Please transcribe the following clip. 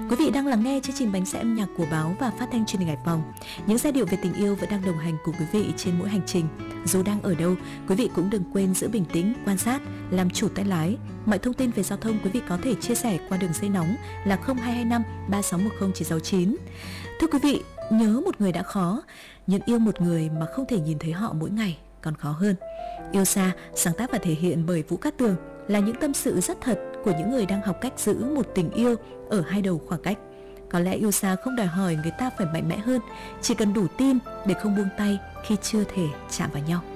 Quý vị đang lắng nghe chương trình Bánh Xe âm nhạc của Báo và Phát thanh Truyền hình Hải Phòng. Những giai điệu về tình yêu vẫn đang đồng hành cùng quý vị trên mỗi hành trình. Dù đang ở đâu, quý vị cũng đừng quên giữ bình tĩnh, quan sát, làm chủ tay lái. Mọi thông tin về giao thông quý vị có thể chia sẻ qua đường dây nóng là 0225 3610 969. Thưa quý vị, nhớ một người đã khó, nhưng yêu một người mà không thể nhìn thấy họ mỗi ngày còn khó hơn. Yêu xa, sáng tác và thể hiện bởi Vũ Cát Tường, là những tâm sự rất thật của những người đang học cách giữ một tình yêu ở hai đầu khoảng cách. Có lẽ yêu xa không đòi hỏi người ta phải mạnh mẽ hơn, chỉ cần đủ tin để không buông tay khi chưa thể chạm vào nhau.